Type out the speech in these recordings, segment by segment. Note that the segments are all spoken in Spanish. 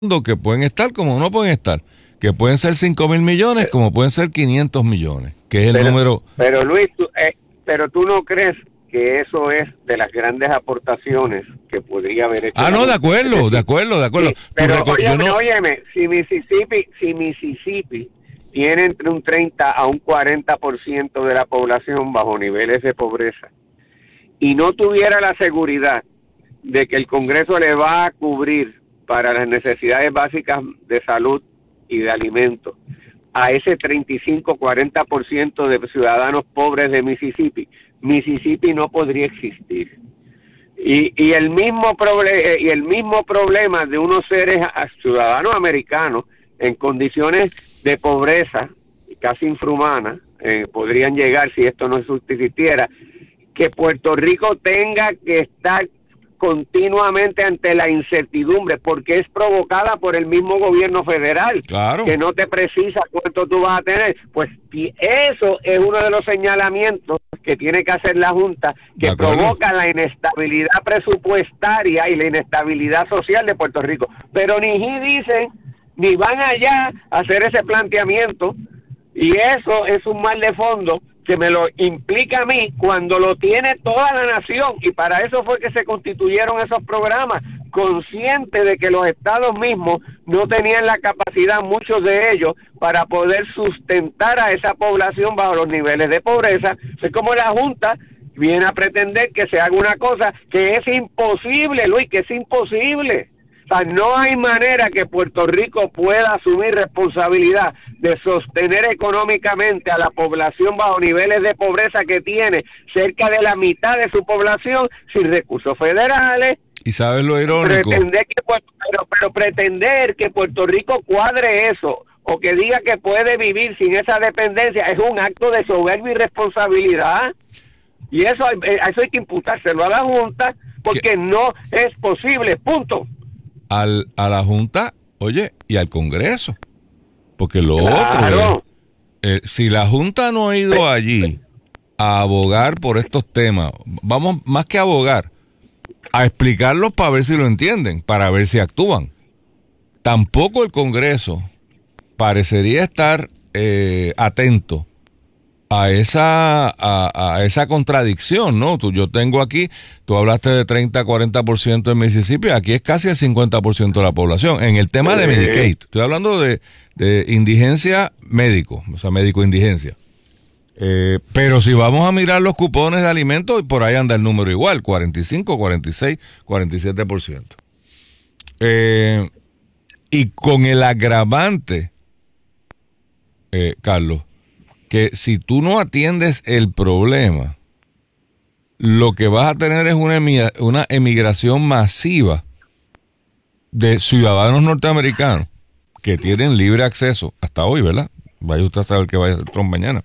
que pueden estar como no pueden estar, que pueden ser 5.000 millones como pueden ser 500 millones, que es el número. Pero Luis, pero tú no crees que eso es de las grandes aportaciones que podría haber hecho. No, de acuerdo. Sí, pero óyeme, si Mississippi tiene entre un 30 a un 40% de la población bajo niveles de pobreza y no tuviera la seguridad de que el Congreso le va a cubrir para las necesidades básicas de salud y de alimentos a ese 35-40% de ciudadanos pobres de Mississippi, Mississippi no podría existir. Y el mismo problema de unos seres ciudadanos americanos en condiciones de pobreza casi infrahumana podrían llegar si esto no existiera, que Puerto Rico tenga que estar continuamente ante la incertidumbre porque es provocada por el mismo gobierno federal, claro, que no te precisa cuánto tú vas a tener. Pues eso es uno de los señalamientos que tiene que hacer la Junta, que provoca la inestabilidad presupuestaria y la inestabilidad social de Puerto Rico. Pero ni dicen, ni van allá a hacer ese planteamiento, y eso es un mal de fondo que me lo implica a mí cuando lo tiene toda la nación, y para eso fue que se constituyeron esos programas, conscientes de que los estados mismos no tenían la capacidad, muchos de ellos, para poder sustentar a esa población bajo los niveles de pobreza. Es como la Junta viene a pretender que se haga una cosa que es imposible, Luis, que es imposible. O sea, no hay manera que Puerto Rico pueda asumir responsabilidad de sostener económicamente a la población bajo niveles de pobreza que tiene cerca de la mitad de su población sin recursos federales. Y sabes lo irónico. Pretender que Puerto Rico cuadre eso o que diga que puede vivir sin esa dependencia es un acto de soberbia y responsabilidad. Y eso hay que imputárselo a la Junta porque no es posible, punto. A la Junta, oye, y al Congreso, porque lo claro. otro es, si la Junta no ha ido allí a abogar por estos temas, vamos, más que abogar, a explicarlos para ver si lo entienden, para ver si actúan. Tampoco el Congreso parecería estar atento a esa contradicción, ¿no? Yo tengo aquí, tú hablaste de 30-40% en Mississippi, aquí es casi el 50% de la población. En el tema de Medicaid, estoy hablando de indigencia médico, o sea, médico-indigencia. Pero si vamos a mirar los cupones de alimentos, por ahí anda el número igual, 45, 46, 47%. Y con el agravante, Carlos, que si tú no atiendes el problema, lo que vas a tener es una emigración masiva de ciudadanos norteamericanos que tienen libre acceso, hasta hoy, ¿verdad? Vaya usted a saber que vaya a ser Trump mañana.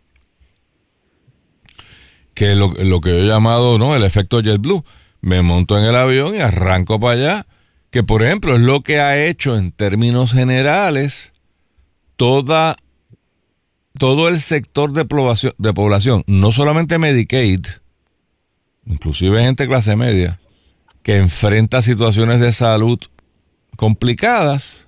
Que lo que yo he llamado, ¿no?, el efecto JetBlue. Me monto en el avión y arranco para allá, que por ejemplo es lo que ha hecho en términos generales todo el sector de población, no solamente Medicaid, inclusive gente de clase media, que enfrenta situaciones de salud complicadas,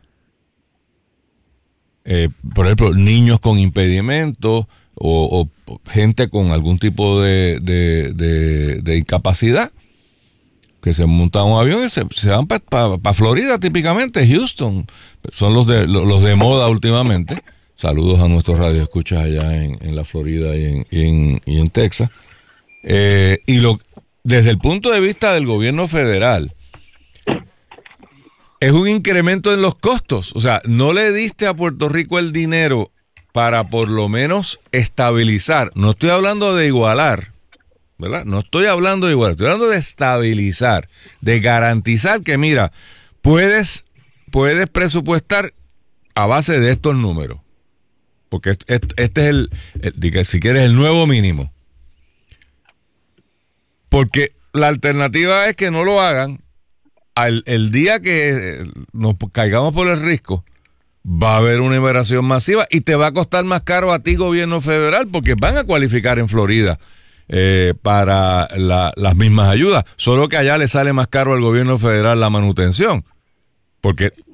por ejemplo, niños con impedimentos o gente con algún tipo de incapacidad, que se montan a un avión y se van para Florida, típicamente, Houston, son los de moda últimamente. Saludos a nuestros radioescuchas allá en la Florida y en Texas. Desde el punto de vista del gobierno federal, es un incremento en los costos. O sea, no le diste a Puerto Rico el dinero para por lo menos estabilizar. No estoy hablando de igualar, ¿verdad? No estoy hablando de igualar, estoy hablando de estabilizar, de garantizar que, mira, puedes presupuestar a base de estos números. Porque este es si quieres, el nuevo mínimo. Porque la alternativa es que no lo hagan. El día que nos caigamos por el risco, va a haber una inmigración masiva y te va a costar más caro a ti, gobierno federal, porque van a cualificar en Florida para las mismas ayudas. Solo que allá le sale más caro al gobierno federal la manutención. Porque